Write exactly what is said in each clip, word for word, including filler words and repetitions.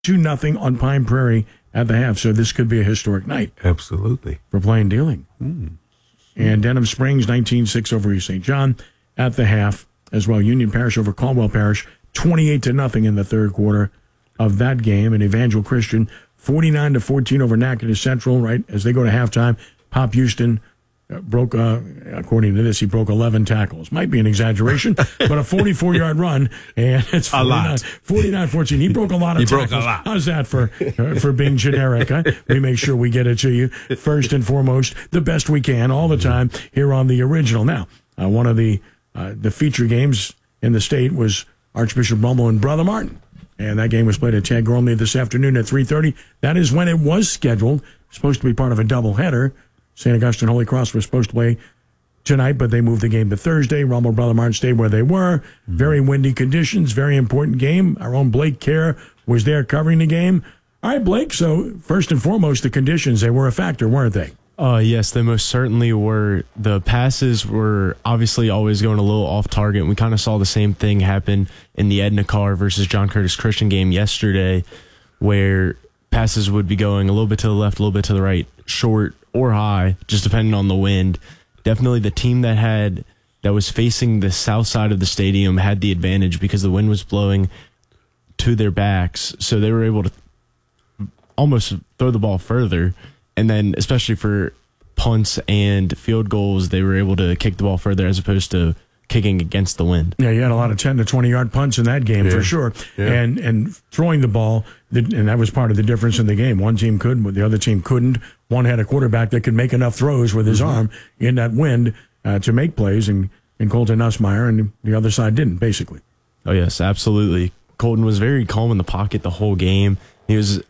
two nothing on Pine Prairie at the half. So this could be a historic night. Absolutely. For Plain Dealing. Mm. And Denham Springs, nineteen six over East Saint John at the half as well. Union Parish over Caldwell Parish, twenty-eight to nothing in the third quarter of that game. And Evangel Christian, forty-nine to fourteen over Natchitoches Central, right, as they go to halftime. Pop Houston uh, broke, uh, according to this, he broke eleven tackles. Might be an exaggeration, but a forty-four-yard run, and it's forty-nine fourteen. He broke a lot of he tackles. Broke a lot. How's that for uh, for being generic? Huh? We make sure we get it to you first and foremost, the best we can, all the time, here on the original. Now, uh, one of the, uh, the feature games in the state was Archbishop Rummel and Brother Martin. And that game was played at Chad Gormley this afternoon at three thirty. That is when it was scheduled. Supposed to be part of a doubleheader. Saint Augustine Holy Cross was supposed to play tonight, but they moved the game to Thursday. Rummel, Brother Martin stayed where they were. Mm-hmm. Very windy conditions, very important game. Our own Blake Kerr was there covering the game. All right, Blake, so first and foremost, the conditions, they were a factor, weren't they? Uh, yes, they most certainly were. The passes were obviously always going a little off target. We kind of saw the same thing happen in the Edna Carr versus John Curtis Christian game yesterday, where passes would be going a little bit to the left, a little bit to the right, short or high, just depending on the wind. Definitely the team that had that was facing the south side of the stadium had the advantage because the wind was blowing to their backs, so they were able to almost throw the ball further. And then, especially for punts and field goals, they were able to kick the ball further as opposed to kicking against the wind. Yeah, you had a lot of ten to twenty-yard punts in that game, yeah, for sure. Yeah. And and throwing the ball, and that was part of the difference in the game. One team could, but the other team couldn't. One had a quarterback that could make enough throws with his mm-hmm. arm in that wind uh, to make plays, and, and Colton Nussmeier, and the other side didn't, basically. Oh, yes, absolutely. Colton was very calm in the pocket the whole game. He was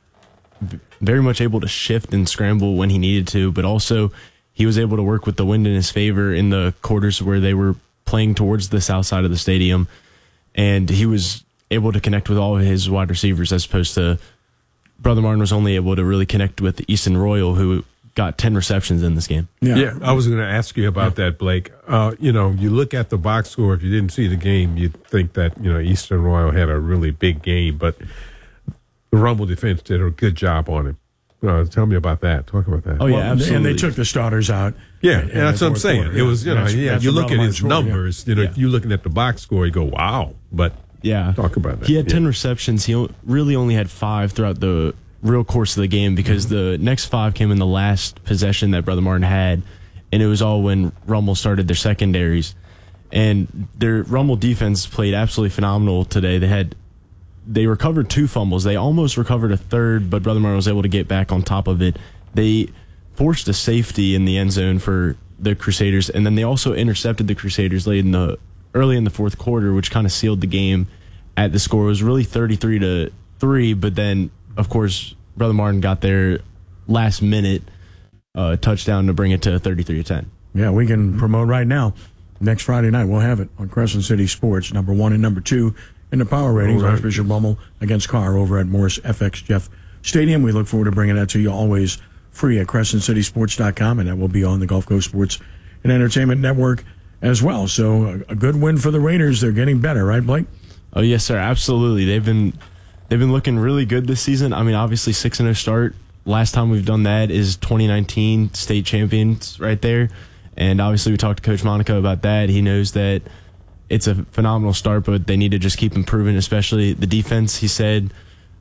very much able to shift and scramble when he needed to, but also he was able to work with the wind in his favor in the quarters where they were playing towards the south side of the stadium, and he was able to connect with all of his wide receivers as opposed to Brother Martin was only able to really connect with Easton Royal, who got ten receptions in this game. Yeah, yeah I was going to ask you about yeah. that, Blake. Uh, you know, you look at the box score, if you didn't see the game, you'd think that, you know, Easton Royal had a really big game, but the Rummel defense did a good job on him. Uh, tell me about that. Talk about that. Oh, yeah, well, absolutely. And they took the starters out. Yeah, and that's what I'm saying. Quarter. It was, you know, that's, yeah, that's you look at his score, numbers, yeah. you know, yeah. you looking at the box score, you go, wow. But yeah, talk about that. He had yeah. ten receptions. He really only had five throughout the real course of the game because mm-hmm. the next five came in the last possession that Brother Martin had, and it was all when Rummel started their secondaries. And their Rummel defense played absolutely phenomenal today. They had They recovered two fumbles. They almost recovered a third, but Brother Martin was able to get back on top of it. They forced a safety in the end zone for the Crusaders, and then they also intercepted the Crusaders late in the early in the fourth quarter, which kind of sealed the game at the score. It was really thirty-three to three, but then, of course, Brother Martin got their last minute uh, touchdown to bring it to thirty-three to ten. Yeah, we can promote right now. Next Friday night, we'll have it on Crescent City Sports, number one and number two. In the power ratings, right. Archbishop Rummel against Carr over at Morris F X Jeff Stadium. We look forward to bringing that to you always free at crescent city sports dot com, and that will be on the Gulf Coast Sports and Entertainment Network as well. So a, a good win for the Raiders. They're getting better, right, Blake? Oh, yes, sir. Absolutely. They've been they've been looking really good this season. I mean, obviously six and oh start. Last time we've done that is twenty nineteen state champions right there. And obviously we talked to Coach Monaco about that. He knows that it's a phenomenal start, but they need to just keep improving, especially the defense, he said,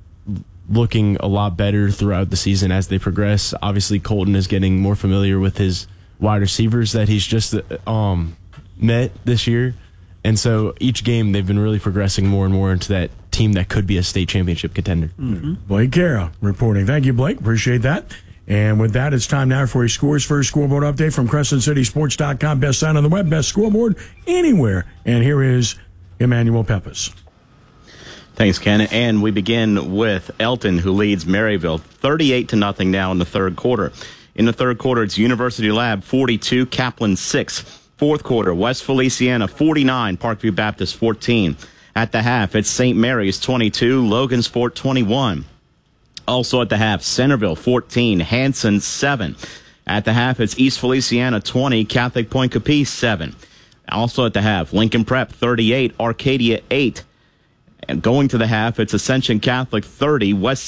looking a lot better throughout the season as they progress. Obviously, Colton is getting more familiar with his wide receivers that he's just um, met this year. And so each game, they've been really progressing more and more into that team that could be a state championship contender. Mm-hmm. Blake Kerr reporting. Thank you, Blake. Appreciate that. And with that, it's time now for a Scores First scoreboard update from Crescent City Sports dot com. Best sign on the web, best scoreboard anywhere. And here is Emmanuel Peppes. Thanks, Ken. And we begin with Elton, who leads Maryville thirty-eight to nothing now in the third quarter. In the third quarter, it's University Lab forty-two, Kaplan six. Fourth quarter, West Feliciana forty-nine, Parkview Baptist fourteen. At the half, it's Saint Mary's twenty-two, Logansport twenty-one. Also at the half, Centerville fourteen, Hanson seven. At the half, it's East Feliciana twenty, Catholic Point Capice seven. Also at the half, Lincoln Prep thirty-eight, Arcadia eight. And going to the half, it's Ascension Catholic thirty, West